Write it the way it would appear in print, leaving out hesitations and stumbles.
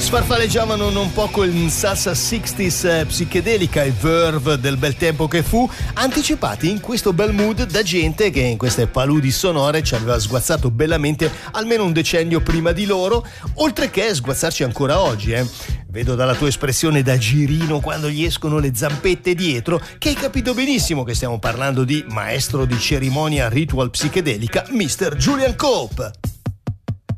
Sfarfaleggiavano non poco il salsa 60s psichedelica e verve del bel tempo che fu, anticipati in questo bel mood da gente che in queste paludi sonore ci aveva sguazzato bellamente almeno un decennio prima di loro, oltre che sguazzarci ancora oggi. Vedo dalla tua espressione da girino quando gli escono le zampette dietro che hai capito benissimo che stiamo parlando di maestro di cerimonia ritual psichedelica Mr. Julian Cope.